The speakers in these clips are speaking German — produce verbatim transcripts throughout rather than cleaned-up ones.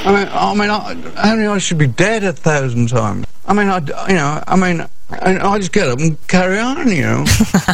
I mean, I mean, I, I mean, I should be dead a thousand times. I mean, I, you know, I mean, I, I just get up and carry on, you know.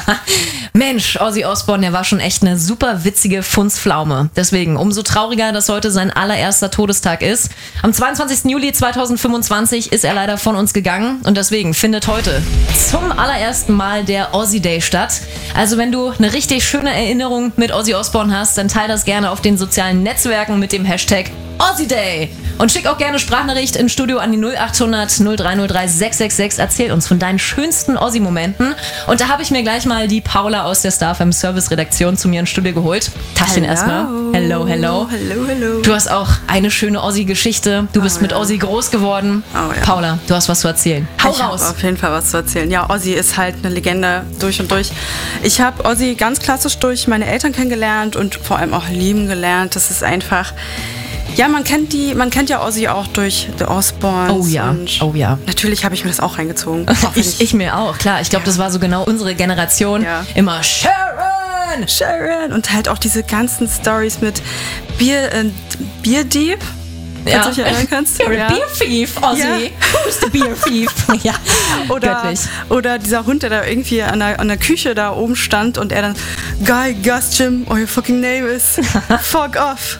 Mensch, Ozzy Osbourne, der war schon echt eine super witzige Funzpflaume. Deswegen umso trauriger, dass heute sein allererster Todestag ist. Am zweiundzwanzigsten Juli zweitausendfünfundzwanzig ist er leider von uns gegangen und deswegen findet heute zum allerersten Mal der Ozzy Day statt. Also wenn du eine richtig schöne Erinnerung mit Ozzy Osbourne hast, dann teile das gerne auf den sozialen Netzwerken mit dem Hashtag Ozzy Day. Und schick auch gerne Sprachnachricht ins Studio an die null achthundert null drei null drei sechs sechs sechs. Erzähl uns von deinen schönsten Ozzy-Momenten. Und da habe ich mir gleich mal die Paula aus der Star F M Service-Redaktion zu mir ins Studio geholt. Tachchen erstmal. Hello, hello. Hello, hello. Du hast auch eine schöne Ozzy-Geschichte. Du bist oh, mit ja. Ozzy groß geworden. Oh, ja. Paula, du hast was zu erzählen. Hau ich raus. Ich habe auf jeden Fall was zu erzählen. Ja, Ozzy ist halt eine Legende durch und durch. Ich habe Ozzy ganz klassisch durch meine Eltern kennengelernt und vor allem auch lieben gelernt. Das ist einfach... Ja, man kennt die, man kennt ja Ozzy auch durch The Osbournes. Oh ja, und oh ja. Natürlich habe ich mir das auch reingezogen. Auch ich, ich mir auch, klar. Ich glaube, ja. das war so genau unsere Generation. Ja. Immer Sharon! Sharon! Und halt auch diese ganzen Stories mit Bier, äh, Bierdieb. Ja. Falls du dich erinnern kannst. You're ja. a beer thief, Ozzy. Ja. Who's the beer thief? ja, oder, göttlich. Oder dieser Hund, der da irgendwie an der, an der Küche da oben stand und er dann Guy, Gus, Jim, or your fucking name is fuck off.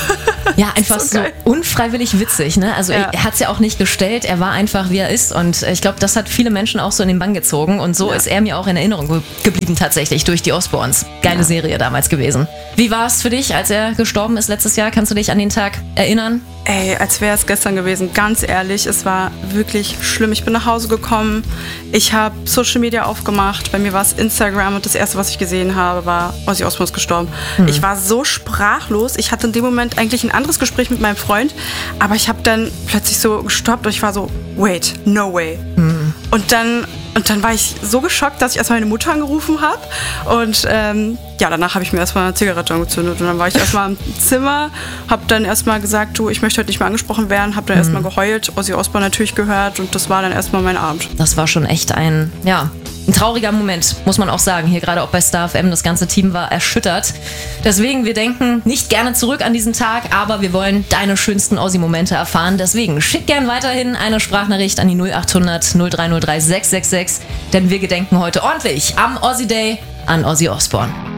Ja, einfach so, so unfreiwillig witzig, ne? Also ja. er hat es ja auch nicht gestellt, er war einfach, wie er ist und ich glaube, das hat viele Menschen auch so in den Bann gezogen und so ja. ist er mir auch in Erinnerung ge- geblieben tatsächlich durch die Osbournes. Geile ja. Serie damals gewesen. Wie war es für dich, als er gestorben ist letztes Jahr? Kannst du dich an den Tag erinnern? Ey, als wäre es gestern gewesen, ganz ehrlich, es war wirklich schlimm. Ich bin nach Hause gekommen, ich habe Social Media aufgemacht, bei mir war es Instagram und das erste, was ich gesehen habe, war Ozzy Osbourne ist gestorben. Mhm. Ich war so sprachlos, ich hatte in dem Moment eigentlich ein anderes Gespräch mit meinem Freund, aber ich habe dann plötzlich so gestoppt und ich war so, wait, no way. Mhm. Und dann Und dann war ich so geschockt, dass ich erstmal meine Mutter angerufen habe. Und ähm, ja, danach habe ich mir erstmal eine Zigarette angezündet. Und dann war ich erstmal im Zimmer, habe dann erstmal gesagt, du, ich möchte heute nicht mehr angesprochen werden. Habe dann mhm. erstmal geheult, Ozzy Osbourne natürlich gehört. Und das war dann erstmal mein Abend. Das war schon echt ein, ja, ein trauriger Moment, muss man auch sagen. Hier gerade auch bei Star F M, das ganze Team war erschüttert. Deswegen, wir denken nicht gerne zurück an diesen Tag, aber wir wollen deine schönsten Ozzy-Momente erfahren. Deswegen schick gern weiterhin eine Sprachnachricht an die null achthundert null drei null drei sechs sechs sechs, denn wir gedenken heute ordentlich am Ozzy Day an Ozzy Osbourne.